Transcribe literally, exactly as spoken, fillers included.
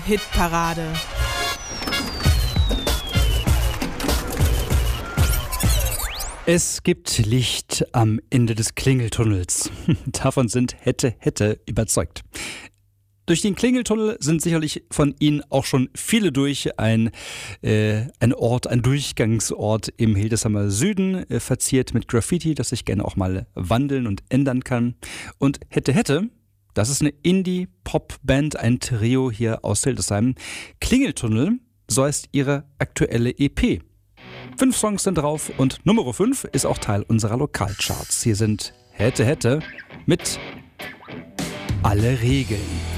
Hitparade. Es gibt Licht am Ende des Klingeltunnels. Davon sind Hätte, Hätte überzeugt. Durch den Klingeltunnel sind sicherlich von Ihnen auch schon viele durch. Ein, äh, ein Ort, ein Durchgangsort im Hildesheimer Süden, äh, verziert mit Graffiti, das sich gerne auch mal wandeln und ändern kann. Und Hätte, Hätte, das ist eine Indie-Pop-Band, ein Trio hier aus Hildesheim. Klingeltunnel, so heißt ihre aktuelle E P. Fünf Songs sind drauf und Nummer fünf ist auch Teil unserer Lokalcharts. Hier sind Hätte, Hätte mit Alle Regeln.